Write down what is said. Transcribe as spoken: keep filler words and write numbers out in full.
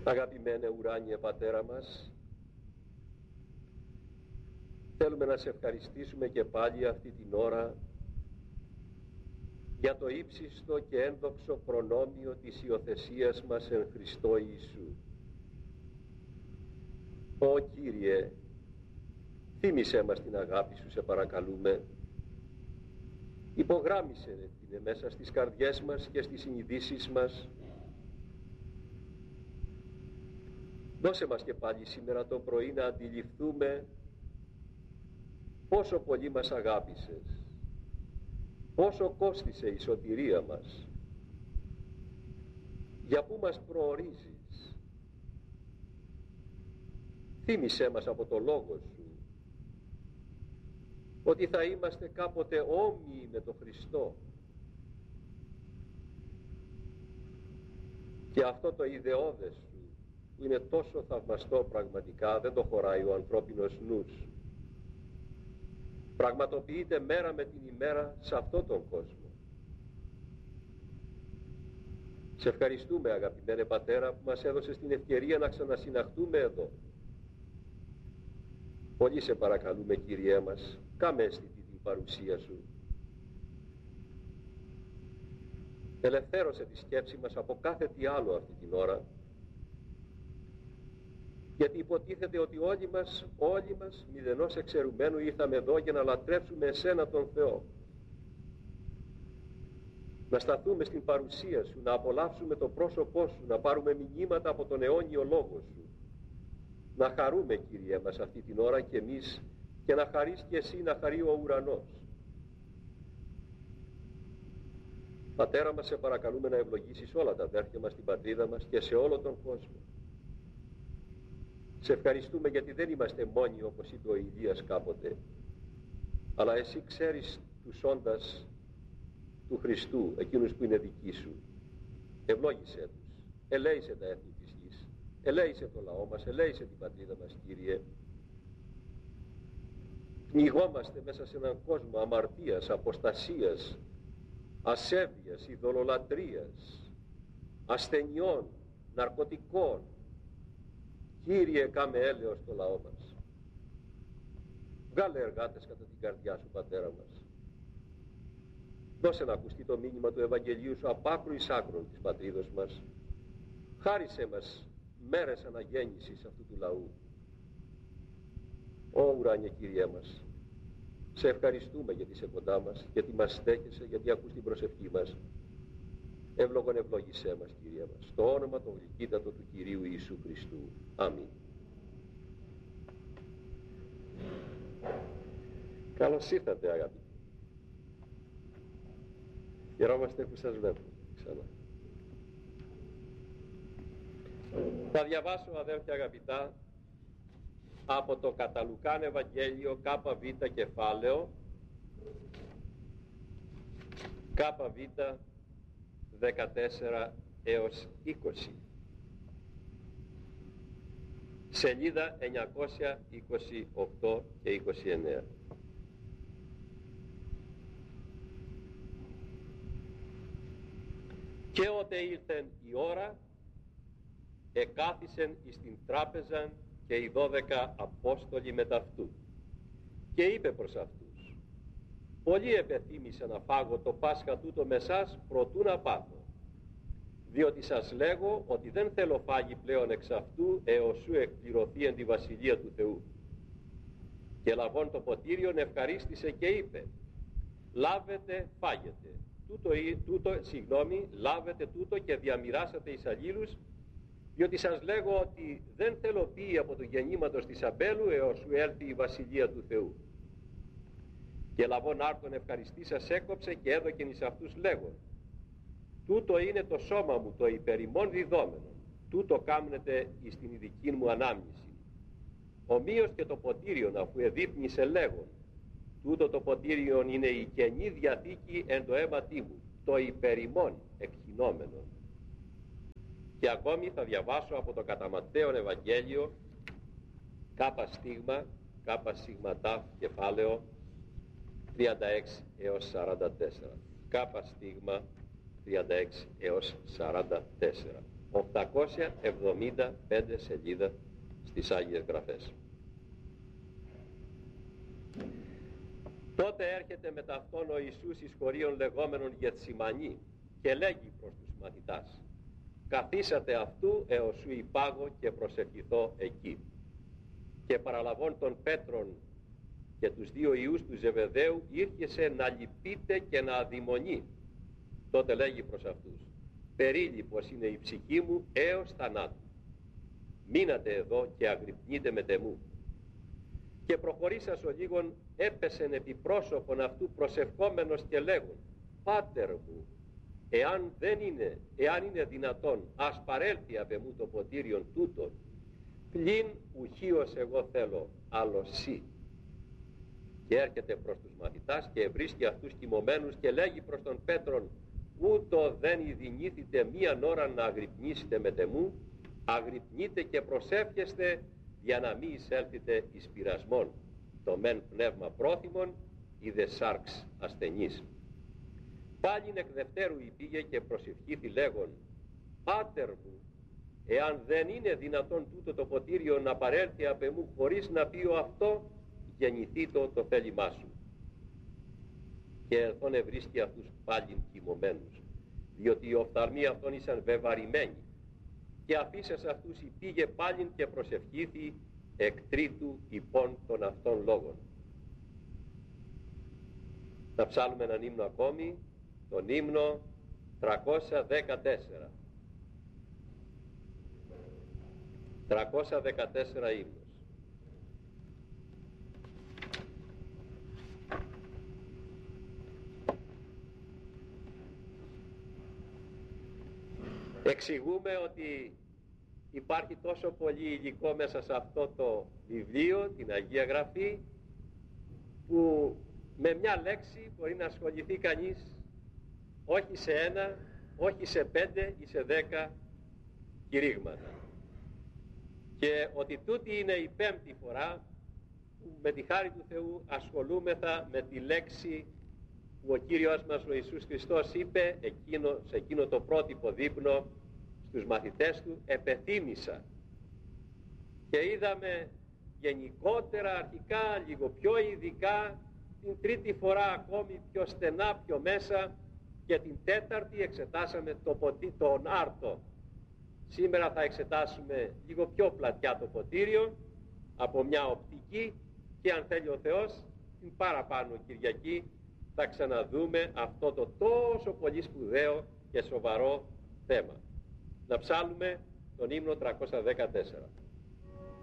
Αγαπημένε ουράνιε Πατέρα μας, θέλουμε να σε ευχαριστήσουμε και πάλι αυτή την ώρα για το ύψιστο και ένδοξο προνόμιο της υιοθεσίας μας εν Χριστώ Ιησού. Ω Κύριε, θύμισέ μας την αγάπη Σου, σε παρακαλούμε. Υπογράμμισε την μέσα στις καρδιές μας και στις συνειδήσεις μας. Δώσε μας και πάλι σήμερα το πρωί να αντιληφθούμε πόσο πολύ μας αγάπησες, πόσο κόστισε η σωτηρία μας, για πού μας προορίζεις. Θύμισέ μας από το Λόγο Σου ότι θα είμαστε κάποτε όμοιοι με τον Χριστό, και αυτό το ιδεώδες Σου που είναι τόσο θαυμαστό πραγματικά δεν το χωράει ο ανθρώπινος νους. Πραγματοποιείται μέρα με την ημέρα σε αυτόν τον κόσμο. Σε ευχαριστούμε, αγαπημένε Πατέρα, που μας έδωσες την ευκαιρία να ξανασυναχτούμε εδώ. Πολύ σε παρακαλούμε, Κύριέ μας, κάμε αίσθητη την παρουσία Σου. Ελευθέρωσε τη σκέψη μας από κάθε τι άλλο αυτή την ώρα, γιατί υποτίθεται ότι όλοι μας, όλοι μας μηδενός εξαιρουμένου ήρθαμε εδώ για να λατρεύσουμε Εσένα τον Θεό, να σταθούμε στην παρουσία Σου, να απολαύσουμε το πρόσωπό Σου, να πάρουμε μηνύματα από τον αιώνιο Λόγο Σου, να χαρούμε, Κύριε μας, αυτή την ώρα και εμείς, και να χαρείς και Εσύ, να χαρεί ο ουρανός. Πατέρα μας, σε παρακαλούμε να ευλογήσεις όλα τα αδέρφια μας στην πατρίδα μας και σε όλο τον κόσμο. Σε ευχαριστούμε γιατί δεν είμαστε μόνοι, όπως είπε ο Ηλίας κάποτε, αλλά Εσύ ξέρεις τους όντας του Χριστού, εκείνους που είναι δικοί Σου. Ευλόγησέ τους, ελέησε τα έθνη της γης, ελέησε το λαό μας, ελέησε την πατρίδα μας, Κύριε. Πνιγόμαστε μέσα σε έναν κόσμο αμαρτίας, αποστασίας, ασέβειας, ειδωλολατρίας, ασθενειών, ναρκωτικών. Κύριε, κάμε έλεος στο λαό μας. Βγάλε εργάτες κατά την καρδιά Σου, Πατέρα μας. Δώσε να ακουστεί το μήνυμα του Ευαγγελίου Σου απ' άκρου εις άκρων της πατρίδος μας. Χάρισέ μας μέρες αναγέννησης αυτού του λαού. Ω ουράνιε Κύριέ μας, σε ευχαριστούμε γιατί είσαι κοντά μας, γιατί μας στέκεσαι, γιατί ακούς την προσευχή μας. Ευλογον ευλόγησέ μας, Κύριε μας, στο όνομα το γλυκύτατο του Κυρίου Ιησού Χριστού. Αμήν. Καλώς ήρθατε, αγαπητοί. Χαιρόμαστε που σας βλέπουμε ξανά. Θα διαβάσω, αδέρφια αγαπητά, από το κατά Λουκάν Ευαγγέλιο ΚΒ κεφάλαιο ΚΒ δεκατέσσερα έως είκοσι, σελίδα εννιακόσια είκοσι οκτώ και είκοσι εννέα. Και ότε ήλθεν η ώρα, εκάθισεν εις την τράπεζαν και οι δώδεκα Απόστολοι μεταυτού, και είπε προς αυτούς: Πολύ επεθύμησα να φάγω το Πάσχα τούτο με σας προτού να πάθω, διότι σας λέγω ότι δεν θέλω φάγει πλέον εξ αυτού έως σου εκπληρωθεί εν τη Βασιλεία του Θεού. Και λαβών το ποτήριον ευχαρίστησε και είπε: Λάβετε, φάγετε, τούτο, τούτο, συγγνώμη, λάβετε τούτο και διαμοιράσατε εις αλλήλους, διότι σας λέγω ότι δεν θέλω πει από το γεννήματος της αμπέλου έως σου έλθει η Βασιλεία του Θεού. Και λαβών άρτον ευχαριστήσας έκοψε και έδωκεν εις αυτούς λέγον: Τούτο είναι το σώμα μου το υπερημών διδόμενο, τούτο κάμνετε εις την ειδική μου ανάμνηση. Ομοίως και το ποτήριον αφού εδείπνησε λέγον: Τούτο το ποτήριον είναι η καινή διαθήκη εν το αίματί μου, το υπερημών εκχυνόμενο. Και ακόμη θα διαβάσω από το κατά Ματθαίον Ευαγγέλιο κάπα στίγμα, κάπα σιγματάφ κεφάλαιο τριάντα έξι έως σαράντα τέσσερα. Κάπα στίγμα τριάντα έξι έως σαράντα τέσσερα. οκτακόσια εβδομήντα πέντε σελίδα στις Άγιες Γραφές. Τότε έρχεται μετά αυτόν ο Ιησούς εις χωρίον λεγόμενον Γεθσιμανή και λέγει προς τους μαθητάς: καθίσατε αυτού έως σου υπάγω και προσευχηθώ εκεί. Και παραλαβών των Πέτρων και τους δύο ιούς του Ζεβεδαίου ήρχεσε να λυπείται και να αδειμονεί. Τότε λέγει προς αυτούς: περίλυπος είναι η ψυχή μου έως θανάτου. Μείνατε εδώ και αγρυπνείτε με τεμού. Και προχωρήσας ο λίγον έπεσεν επί πρόσωπον αυτού προσευχόμενος και λέγον: Πάτερ μου, εάν δεν είναι, εάν είναι δυνατόν, ας παρέλθει απ' εμού το ποτήριον τούτο, πλην ουχίως εγώ θέλω, άλλος σύ. Και έρχεται προς τους μαθητάς και βρίσκει αυτούς κοιμωμένους και λέγει προς τον Πέτρον: ούτω δεν ειδηνήθητε μίαν ώρα να αγρυπνήσετε με τεμού, αγρυπνείτε και προσεύχεστε για να μη εισέλθετε εις πειρασμόν, το μεν πνεύμα πρόθυμον, ή δε σάρξ ασθενής. Πάλιν εκ δευτέρου υπήγε και προσευχήθη λέγον: Πάτερ μου, εάν δεν είναι δυνατόν τούτο το ποτήριο να παρέλθει απ' εμού χωρίς να πει ο αυτό, γεννηθήτω το θέλημά σου. Και ερθόν ευρίσκει αυτούς πάλιν κοιμωμένους, διότι οι οφθαλμοί αυτών ήσαν βεβαρημένοι, και αφήσας αυτούς υπήγε πάλιν και προσευχήθη εκ τρίτου υπών των αυτών λόγων. Θα ψάλουμε έναν ύμνο ακόμη, τον ύμνο τριακόσια δεκατέσσερα. τριακόσια δεκατέσσερα ύμνος. Εξηγούμε ότι υπάρχει τόσο πολύ υλικό μέσα σε αυτό το βιβλίο, την Αγία Γραφή, που με μια λέξη μπορεί να ασχοληθεί κανείς όχι σε ένα, όχι σε πέντε ή σε δέκα κηρύγματα. Και ότι τούτη είναι η πέμπτη φορά που με τη χάρη του Θεού ασχολούμεθα με τη λέξη που ο Κύριος μας ο Ιησούς Χριστός είπε εκείνο, σε εκείνο το πρότυπο δείπνο στους μαθητές του: επεθύμησα. Και είδαμε γενικότερα, αρχικά, λίγο πιο ειδικά, την τρίτη φορά ακόμη πιο στενά, πιο μέσα, και την τέταρτη εξετάσαμε το ποτή, τον άρτο. Σήμερα θα εξετάσουμε λίγο πιο πλατιά το ποτήριο από μια οπτική, και αν θέλει ο Θεός την παραπάνω Κυριακή θα ξαναδούμε αυτό το τόσο πολύ σπουδαίο και σοβαρό θέμα. Να ψάλουμε τον ύμνο τριακόσια δεκατέσσερα.